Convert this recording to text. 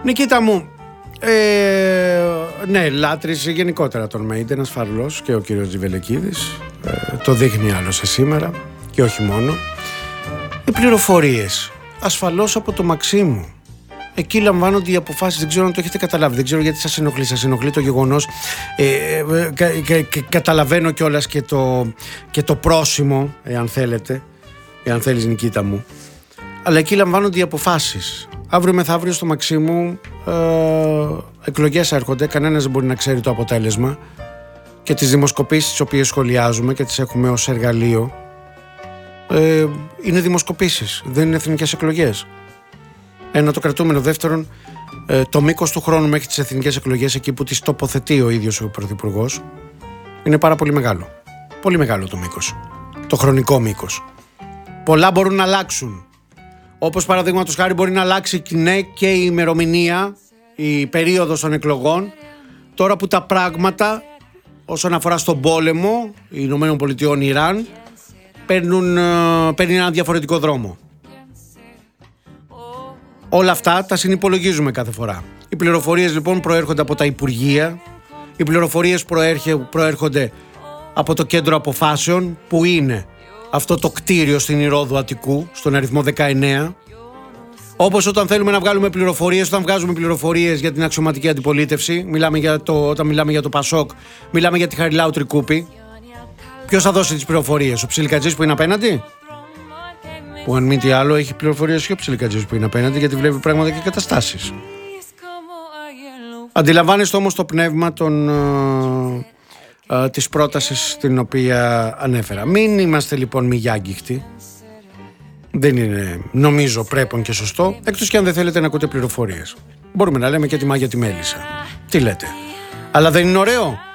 Νικήτα μου, ναι, λάτρεις γενικότερα τον Μέιντεν ασφαλώς και ο κύριος Τζιβελεκίδης, το δείχνει άλλωστε σήμερα και όχι μόνο. Οι πληροφορίες ασφαλώς από το Μαξίμου, εκεί λαμβάνονται οι αποφάσεις. Δεν ξέρω αν το έχετε καταλάβει, δεν ξέρω γιατί σας ενοχλεί το γεγονός. Καταλαβαίνω κιόλας και το πρόσημο, εάν θέλεις Νικήτα μου, αλλά εκεί λαμβάνονται οι αποφάσεις. Αύριο μεθαύριο στο Μαξίμου εκλογές έρχονται, κανένας δεν μπορεί να ξέρει το αποτέλεσμα και τις δημοσκοπήσεις τις οποίες σχολιάζουμε και τις έχουμε ως εργαλείο είναι δημοσκοπήσεις, δεν είναι εθνικές εκλογές. Ένα το κρατούμενο. Δεύτερον, το μήκος του χρόνου μέχρι τις εθνικές εκλογές, εκεί που τις τοποθετεί ο ίδιος ο Πρωθυπουργός, είναι πάρα πολύ μεγάλο. Πολύ μεγάλο το μήκος, το χρονικό μήκος. Πολλά μπορούν να αλλάξουν. Όπως παραδείγματος χάρη μπορεί να αλλάξει ναι και η ημερομηνία, η περίοδος των εκλογών, τώρα που τα πράγματα όσον αφορά στον πόλεμο ΗΠΑ-Ιράν παίρνει ένα διαφορετικό δρόμο. Όλα αυτά τα συνυπολογίζουμε κάθε φορά. Οι πληροφορίες λοιπόν προέρχονται από τα Υπουργεία, οι πληροφορίες προέρχονται από το κέντρο αποφάσεων που είναι αυτό το κτίριο στην Ηρώδου Αττικού, στον αριθμό 19. Όπως όταν θέλουμε να βγάλουμε πληροφορίες, όταν βγάζουμε πληροφορίες για την αξιωματική αντιπολίτευση, όταν μιλάμε για το Πασόκ, μιλάμε για τη Χαριλάου Τρικούπη. Ποιος θα δώσει τις πληροφορίες, ο Ψιλικατζής που είναι απέναντι? Που αν μη τι άλλο έχει πληροφορίες και ο Ψιλικατζής που είναι απέναντι, γιατί βλέπει πράγματα και καταστάσεις. Αντιλαμβάνεστε όμως το πνεύμα της πρότασης την οποία ανέφερα. Μην είμαστε λοιπόν μη γιάγγιχτοι. Δεν είναι, νομίζω, πρέπον και σωστό, εκτός και αν δεν θέλετε να ακούτε πληροφορίες. Μπορούμε να λέμε και τη Μάγια τη Μέλισσα. Τι λέτε? Αλλά δεν είναι ωραίο